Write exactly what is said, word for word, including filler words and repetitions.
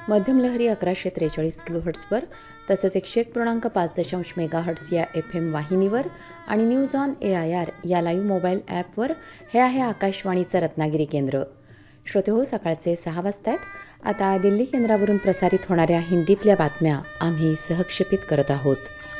मध्यम लहरी अकराशे त्रेचाळीस किलो हर्ट्सवर तसंच एकशे एक पूर्णांक पाच दशांश मेगा हर्ट्स या एफ एम वाहिनीवर आणि news on A I R या लाईव्ह मोबाईल ॲपवर हे आहे आकाशवाणीचं रत्नागिरी केंद्र. श्रोते हो, सकाळचे सहा वाजता आहेत. आता दिल्ली केंद्रावरून प्रसारित होणाऱ्या हिंदीतल्या बातम्या आम्ही सहक्षेपित करत आहोत.